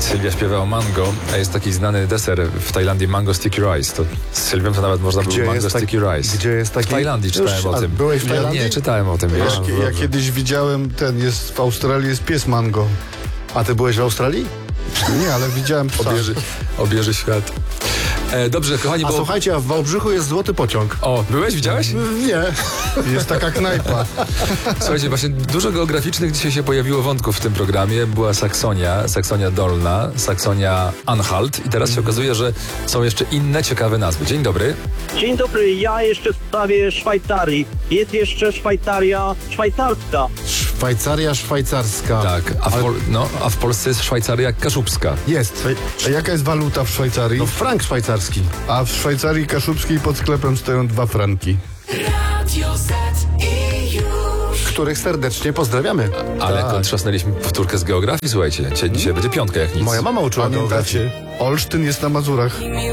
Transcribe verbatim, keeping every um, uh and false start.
Sylwia śpiewa o mango, a jest taki znany deser w Tajlandii, mango sticky rice. To z Sylwią to nawet można było mango jest taki- sticky rice. Gdzie jest taki? W Tajlandii czytałem Już, o a tym. byłeś w Ja Tajlandii? nie, czytałem o tym, wiesz. A, Ja, ja kiedyś widziałem, ten jest w Australii jest pies mango. A ty byłeś w Australii? Nie, ale widziałem psa. Obieży, obieży świat. E, dobrze, kochani, A bo... słuchajcie, a w Wałbrzychu jest złoty pociąg. O, byłeś, widziałeś? Nie. Jest taka knajpa. Słuchajcie, właśnie dużo geograficznych dzisiaj się pojawiło wątków w tym programie. Była Saksonia, Saksonia Dolna, Saksonia Anhalt i teraz się okazuje, że są jeszcze inne ciekawe nazwy. Dzień dobry. Dzień dobry, ja jeszcze w sprawie Szwajcarii. Jest jeszcze Szwajcaria szwajcarska. Szwajcaria szwajcarska. Tak, a w, Pol- no, a w Polsce jest Szwajcaria kaszubska. Jest. A jaka jest waluta w Szwajcarii? No frank szwajcarski. A w Szwajcarii kaszubskiej pod sklepem stoją dwa franki. Radio Z i już. Których serdecznie pozdrawiamy. Ale Tak. trząsnęliśmy powtórkę z geografii, słuchajcie. Dzisiaj będzie piątka jak nic. Moja mama uczyła geografii. Pamiętacie? Olsztyn jest na Mazurach.